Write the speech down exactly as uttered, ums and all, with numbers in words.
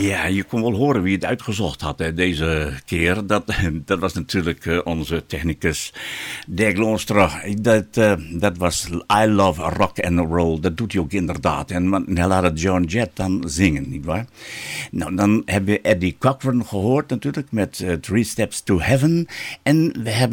Ja, je kon wel horen wie het uitgezocht had hè, deze keer. Dat, dat was natuurlijk uh, onze technicus Dirk Loonstra. Dat, uh, dat was I Love Rock and Roll. Dat doet hij ook inderdaad. En hij laat het Joan Jett dan zingen, nietwaar? Nou, dan hebben we Eddie Cochran gehoord natuurlijk met uh, Three Steps to Heaven. En we hebben